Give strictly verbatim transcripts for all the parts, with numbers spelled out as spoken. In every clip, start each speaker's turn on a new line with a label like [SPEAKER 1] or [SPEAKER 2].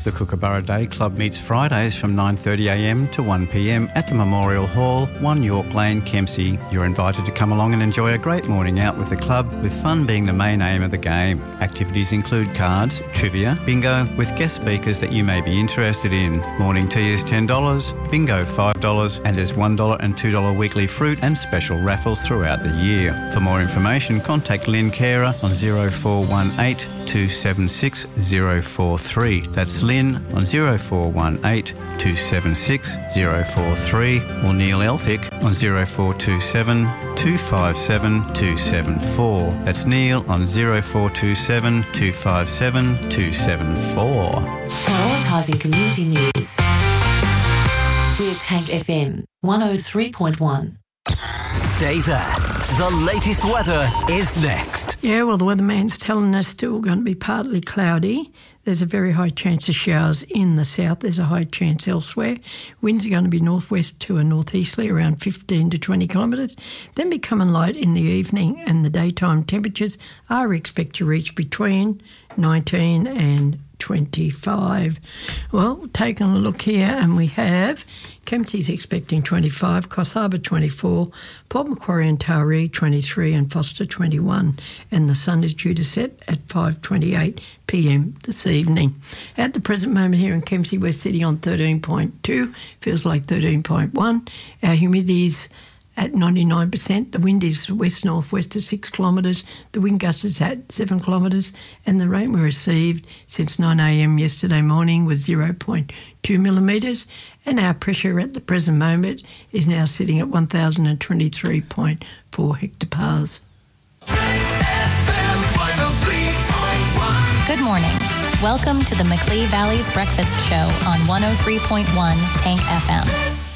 [SPEAKER 1] The Kookaburra Day Club meets Fridays from nine thirty a m to one p m at the Memorial Hall, one York Lane, Kempsey. You're invited to come along and enjoy a great morning out with the club, with fun being the main aim of the game. Activities include cards, trivia, bingo, with guest speakers that you may be interested in. Morning tea is ten dollars, bingo five dollars, and there's one dollar and two dollars weekly fruit and special raffles throughout the year. For more information, contact Lynn Carer on zero four one eight, two seven six, zero four three. That's Lynn on zero four one eight, two seven six, zero four three, or Neil Elphick on zero four two seven, two five seven, two seven four. That's Neil on zero four two seven, two five seven, two seven four.
[SPEAKER 2] Prioritising community news. We're Tank F M one oh three point one.
[SPEAKER 3] Stay there. The latest weather is next.
[SPEAKER 4] Yeah, well, the weatherman's telling us still going to be partly cloudy. There's a very high chance of showers in the south. There's a high chance elsewhere. Winds are going to be northwest to a northeasterly around fifteen to twenty kilometres, then becoming light in the evening, and the daytime temperatures are expected to reach between nineteen and twenty-five. Well, taking a look here, and we have Kempsey's expecting twenty-five, Coffs Harbour twenty-four, Port Macquarie and Taree twenty-three, and Foster twenty-one, and the sun is due to set at five twenty-eight p m this evening. At the present moment here in Kempsey, we're sitting on thirteen point two, feels like thirteen point one. Our humidity is at ninety-nine percent. The wind is west-northwest to six kilometres. The wind gust is at seven kilometres. And the rain we received since nine a m yesterday morning was zero point two millimetres. And our pressure at the present moment is now sitting at one thousand twenty-three point four hectopars.
[SPEAKER 5] Good morning. Welcome to the Macleay Valley's Breakfast Show on one oh three point one Tank F M.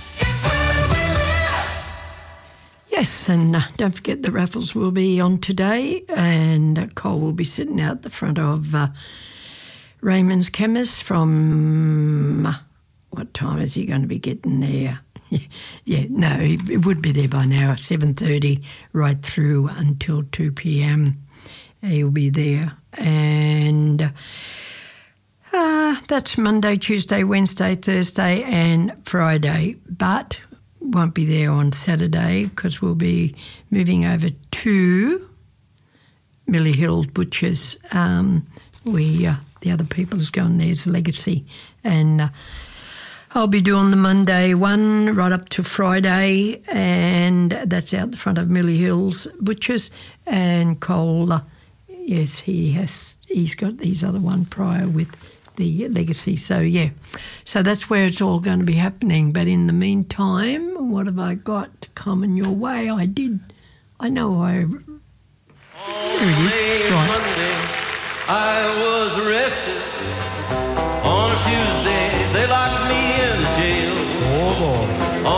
[SPEAKER 4] Yes, and uh, don't forget the raffles will be on today, and uh, Cole will be sitting out the front of uh, Raymond's Chemist from, uh, what time is he going to be getting there? Yeah, yeah no, he, he would be there by now, seven thirty right through until two p m. He'll be there, and uh, that's Monday, Tuesday, Wednesday, Thursday and Friday, but won't be there on Saturday because we'll be moving over to Millie Hill Butchers. Um, we uh, the other people is going there's Legacy, and uh, I'll be doing the Monday one right up to Friday, and that's out the front of Millie Hill's Butchers. And Cole, uh, yes, he has he's got his other one prior with the Legacy. So, yeah, so that's where it's all going to be happening. But in the meantime, what have I got coming your way? I did, I know I, there it is, Stripes.
[SPEAKER 6] I was arrested